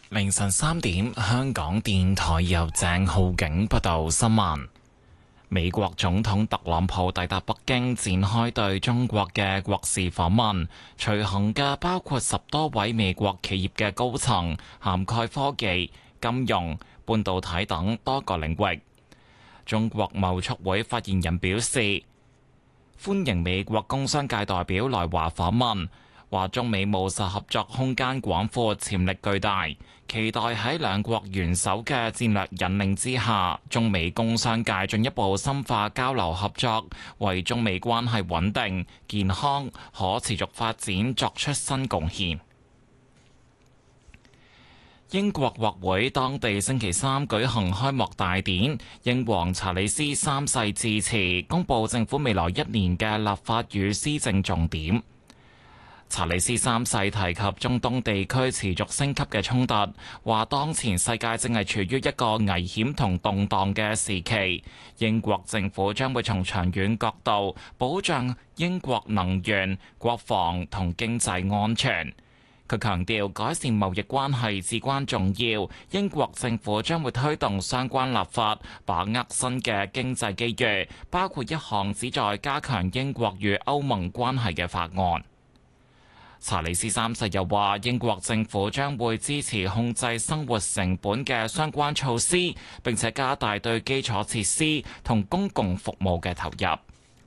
凌晨3點，香港電台由鄭浩景報道新聞。美國總統特朗普抵達北京，展開對中國嘅國事訪問。隨行嘅包括10多位美國企業嘅高層，涵蓋科技、金融、半導體等多個領域。中國貿促會發言人表示，歡迎美國工商界代表來華訪問，話中美務實合作空間廣闊，潛力巨大，期待喺兩國元首嘅戰略引領之下，中美工商界進一步深化交流合作，為中美關係穩定、健康、可持續發展作出新貢獻。英國國會當地星期三舉行開幕大典，英皇查理斯三世致辭，公布政府未來1年嘅立法與施政重點。查理斯三世提及中東地區持續升級嘅衝突，話當前世界正係處於一個危險同動盪嘅時期，英國政府將會從長遠角度保障英國能源、國防同經濟安全。佢強調改善貿易關係至關重要，英國政府將會推動相關立法，把握新嘅經濟機遇，包括一項旨在加強英國與歐盟關係嘅法案。查理斯三世又話，英國政府將會支持控制生活成本嘅相關措施，並且加大對基礎設施同公共服務嘅投入。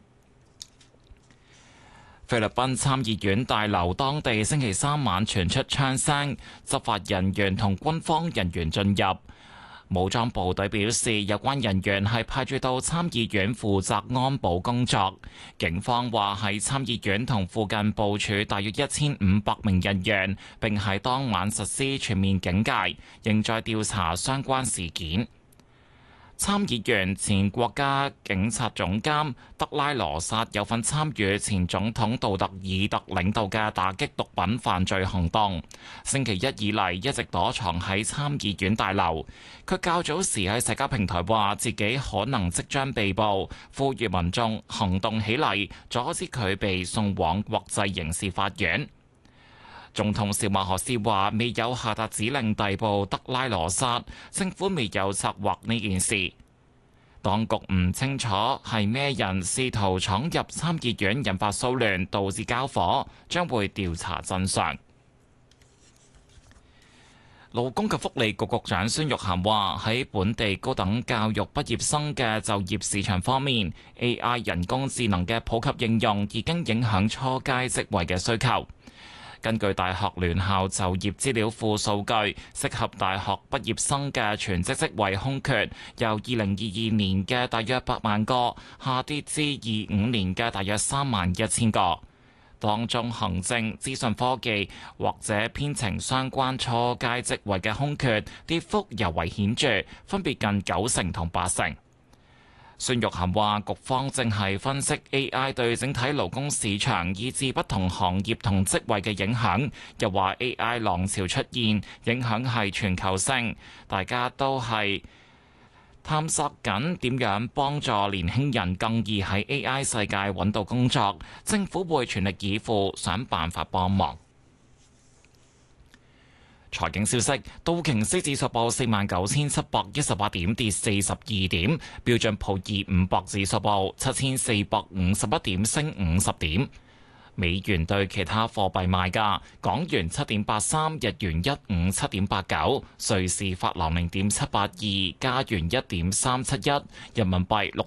菲律賓參議院大樓當地星期三晚傳出槍聲，執法人員同軍方人員進入。武裝部隊表示，有關人員係派駐到參議院負責安保工作。警方話喺參議院同附近部署大約1500名人員，並喺當晚實施全面警戒，仍在調查相關事件。參議員前國家警察總監德拉羅薩有份參與前總統杜特爾特領導嘅打擊毒品犯罪行動，星期一以嚟一直躲藏喺參議院大樓。佢較早時喺社交平台話自己可能即將被捕，呼籲民眾行動起嚟，阻止佢被送往國際刑事法院。總統小馬可斯話未有下達指令逮捕德拉羅薩，政府未有策劃呢件事。當局唔清楚係咩人試圖闖入參議院引發騷亂，導致交火，將會調查真相。勞工及福利局局長孫玉菡話，喺本地高等教育畢業生嘅就業市場方面， AI 人工智能嘅普及應用已經影響初階職位嘅需求。根據大學聯校就業資料庫數據，適合大學畢業生嘅全職職位空缺，由2022年嘅大約8萬個，下跌至25年嘅大約31000個。當中行政、資訊科技或者編程相關初階職位嘅空缺，跌幅尤為顯著，分別近90%同80%。孫玉菡話：局方正係分析 AI 對整體勞工市場以至不同行業同職位嘅影響。又話 AI 浪潮出現，影響係全球性，大家都係探索緊點樣幫助年輕人更易喺 AI 世界揾到工作。政府會全力以赴，想辦法幫忙。財經消息：道瓊斯指數報49718點，跌42點；標準普爾500指數報7451點，升50點。美元對其他貨幣賣價：港元7.83，日元157.89，瑞士法郎0.782，加元1.371，人民幣